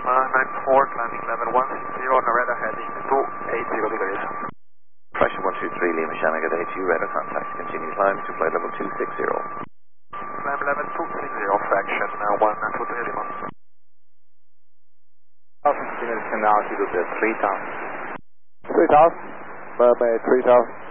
Lima 94, climbing level 160, Nareda heading 280 degrees. Pressure 123, Lima Shannon, get ATU radar contact. Continue climb to flight level 260. Climb level 260, fraction 123 Lima. Continue altitude 3000. 3000, Mermaid 3000.